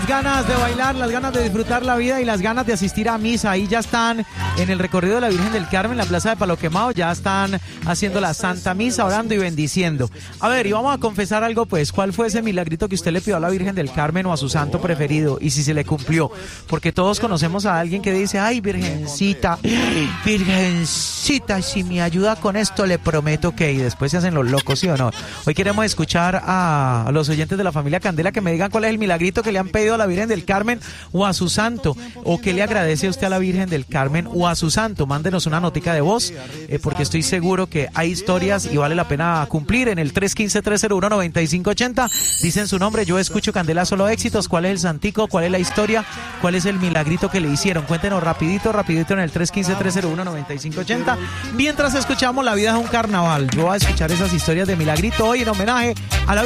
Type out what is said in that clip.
las ganas de bailar, las ganas de disfrutar la vida y las ganas de asistir a misa. Ahí ya están en el recorrido de la Virgen del Carmen, en la plaza de Palo Quemado, ya están haciendo la Santa Misa, orando y bendiciendo. A ver, y vamos a confesar algo pues, ¿cuál fue ese milagrito que usted le pidió a la Virgen del Carmen o a su santo preferido? Y si se le cumplió, porque todos conocemos a alguien que dice, ay, Virgencita, Virgencita, si me ayuda con esto, le prometo que, y después se hacen los locos, ¿sí o no? Hoy queremos escuchar a los oyentes de la familia Candela que me digan cuál es el milagrito que le han pedido a la Virgen del Carmen o a su santo, o que le agradece a usted a la Virgen del Carmen o a su santo. Mándenos una notica de voz, porque estoy seguro que hay historias y vale la pena cumplir. En el 315-301-9580 dicen su nombre, yo escucho Candela Solo Éxitos, cuál es el santico, cuál es la historia, cuál es el milagrito que le hicieron. Cuéntenos rapidito en el 315-301-9580. Mientras escuchamos La Vida es un Carnaval, yo voy a escuchar esas historias de milagrito hoy en homenaje a la